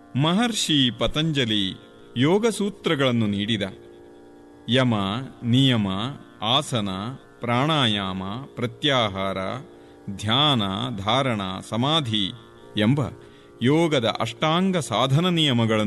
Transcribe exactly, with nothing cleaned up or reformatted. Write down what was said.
ಮಹರ್ಷಿ ಪತಂಜಲಿ ಯೋಗಸೂತ್ರಗಳನ್ನು ನೀಡಿದ. ಯಮ, ನಿಯಮ, ಆಸನ, ಪ್ರಾಣಾಯಾಮ, ಪ್ರತ್ಯಾಹಾರ, ಧ್ಯಾನ, ಧಾರಣ, ಸಮಾಧಿ ಎಂಬ ಯೋಗದ ಅಷ್ಟಾಂಗ ಸಾಧನ ನಿಯಮಗಳನ್ನು